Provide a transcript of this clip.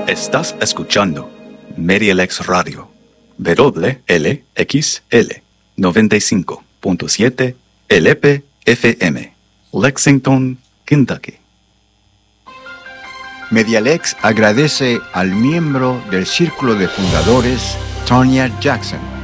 Estás escuchando MediaLex Radio, WLXL 95.7 LP FM, Lexington, Kentucky. MediaLex agradece al miembro del Círculo de Fundadores, Tonya Jackson,